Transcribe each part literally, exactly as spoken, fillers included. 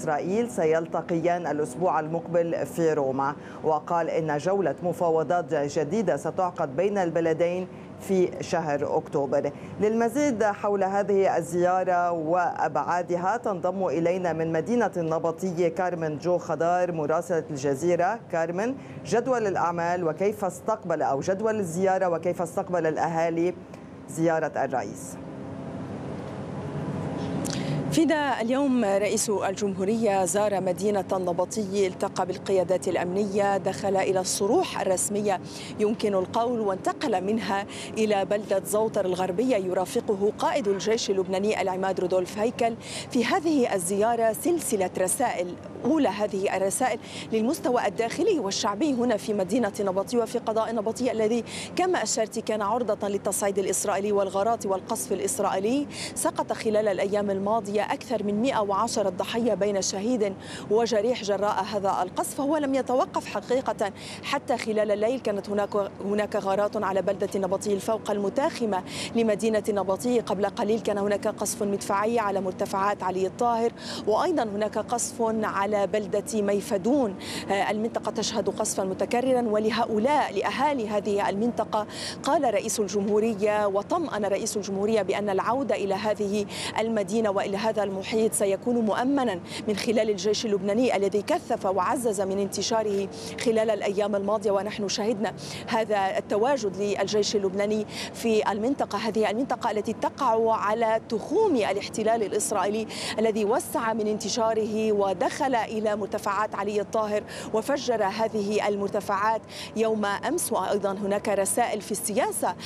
وإسرائيل سيلتقيان الأسبوع المقبل في روما، وقال إن جولة مفاوضات جديدة ستعقد بين البلدين في شهر أكتوبر. للمزيد حول هذه الزيارة وأبعادها تنضم إلينا من مدينة النبطية كارمن جو خضار مراسلة الجزيرة. كارمن، جدول الأعمال وكيف استقبل أو جدول الزيارة وكيف استقبل الأهالي زيارة الرئيس؟ فيدا، اليوم رئيس الجمهورية زار مدينة النبطي، التقى بالقيادات الأمنية، دخل إلى الصروح الرسمية يمكن القول، وانتقل منها إلى بلدة زوطر الغربية يرافقه قائد الجيش اللبناني العماد رودولف هيكل. في هذه الزيارة سلسلة رسائل، أولى هذه الرسائل للمستوى الداخلي والشعبي هنا في مدينة نبطي وفي قضاء نبطي الذي كما أشرت كان عرضة للتصعيد الإسرائيلي والغارات والقصف الإسرائيلي. سقط خلال الأيام الماضية أكثر من مئة وعشرة ضحية بين شهيد وجريح جراء هذا القصف، وهو لم يتوقف حقيقة حتى خلال الليل. كانت هناك هناك غارات على بلدة نبطي الفوق المتاخمة لمدينة نبطي. قبل قليل كان هناك قصف مدفعي على مرتفعات علي الطاهر، وأيضا هناك قصف على بلدة ميفدون. المنطقة تشهد قصفا متكررا، ولهؤلاء لأهالي هذه المنطقة قال رئيس الجمهورية وطمأن رئيس الجمهورية بأن العودة إلى هذه المدينة وإلى هذا المحيط سيكون مؤمنا من خلال الجيش اللبناني الذي كثف وعزز من انتشاره خلال الأيام الماضية. ونحن شهدنا هذا التواجد للجيش اللبناني في المنطقة، هذه المنطقة التي تقع على تخوم الاحتلال الإسرائيلي الذي وسع من انتشاره ودخل إلى مرتفعات علي الطاهر وفجر هذه المرتفعات يوم أمس. وأيضا هناك رسائل في السياسة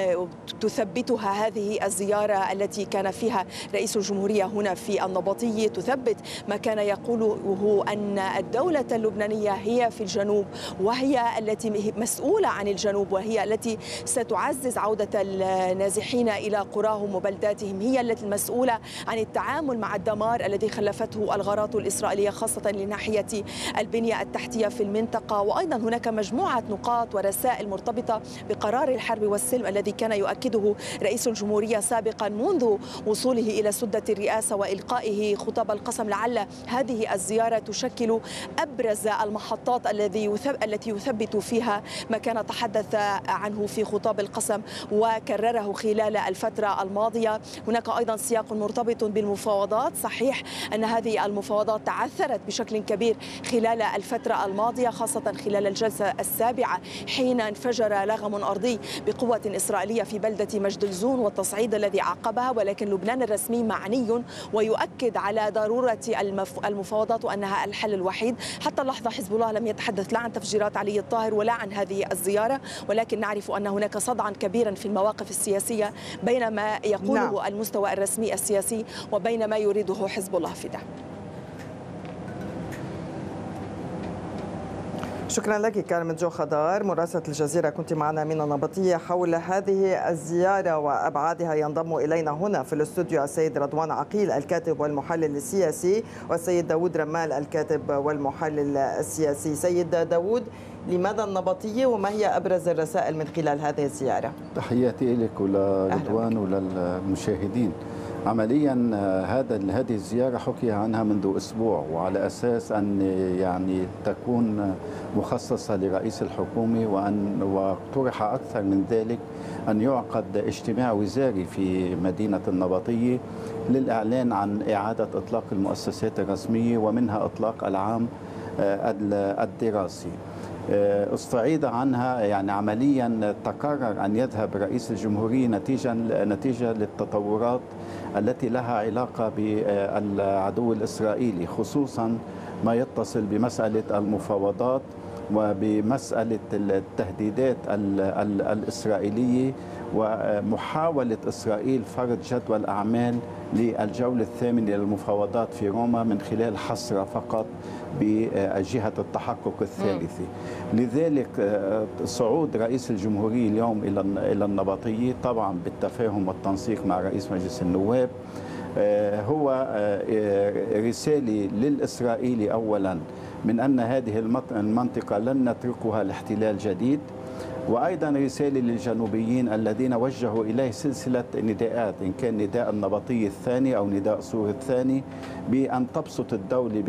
تثبتها هذه الزيارة التي كان فيها رئيس الجمهورية هنا في النبطي، تثبت ما كان يقوله أن الدولة اللبنانية هي في الجنوب، وهي التي مسؤولة عن الجنوب، وهي التي ستعزز عودة النازحين إلى قراهم وبلداتهم، هي التي المسؤولة عن التعامل مع الدمار الذي خلفته الغارات الإسرائيلية خاصة لناحية البنية التحتية في المنطقة. وأيضا هناك مجموعة نقاط ورسائل مرتبطة بقرار الحرب والسلم الذي كان يؤكده رئيس الجمهورية سابقا منذ وصوله إلى سدة الرئاسة وإلقائه خطاب القسم. لعل هذه الزيارة تشكل أبرز المحطات الذي التي يثبت فيها ما كان تحدث عنه في خطاب القسم وكرره خلال الفترة الماضية. هناك أيضا سياق مرتبط بالمفاوضات. صحيح أن هذه المفاوضات تعثرت بشكل كبير خلال الفترة الماضية، خاصة خلال الجلسة السابعة حين انفجر لغم أرضي بقوة إسرائيلية في بلدة مجد الزون والتصعيد الذي عقبها. ولكن لبنان الرسمي معني ويؤكد على ضرورة المفاوضات وأنها الحل الوحيد. حتى اللحظة حزب الله لم يتحدث لا عن تفجيرات علي الطاهر ولا عن هذه الزيارة، ولكن نعرف أن هناك صدعا كبيرا في المواقف السياسية بين ما يقوله نعم. المستوى الرسمي السياسي وبين ما يريده حزب الله. فدا، شكرا لك كارمن جو خضار مراسلة الجزيرة، كنت معنا من النبطية حول هذه الزيارة وأبعادها. ينضم إلينا هنا في الاستوديو السيد رضوان عقيل الكاتب والمحلل السياسي، والسيد داود رمال الكاتب والمحلل السياسي. سيد داود، لماذا النبطية وما هي أبرز الرسائل من خلال هذه الزيارة؟ تحياتي لك ولرضوان وللمشاهدين. عمليا هذا هذه الزيارة حكي عنها منذ أسبوع، وعلى أساس أن يعني تكون مخصصة لرئيس الحكومة، وأن واقترح أكثر من ذلك أن يعقد اجتماع وزاري في مدينة النبطية للإعلان عن إعادة إطلاق المؤسسات الرسمية ومنها إطلاق العام الدراسي. استعيد عنها يعني عمليا تقرر أن يذهب رئيس الجمهورية نتيجة نتيجة للتطورات التي لها علاقة بالعدو الإسرائيلي، خصوصا ما يتصل بمسألة المفاوضات وبمسألة التهديدات الإسرائيلية ومحاولة إسرائيل فرض جدول أعمال للجولة الثامنة للمفاوضات في روما من خلال حصر فقط بجهة التحقق الثالثة. لذلك صعود رئيس الجمهورية اليوم إلى النبطية طبعا بالتفاهم والتنسيق مع رئيس مجلس النواب هو رسالة للإسرائيلي أولا من أن هذه المنطقة لن نتركها لاحتلال جديد، وأيضا رسالة للجنوبيين الذين وجهوا إليه سلسلة نداءات، إن كان نداء النبطية الثاني أو نداء صور الثاني، بأن تبسط الدولة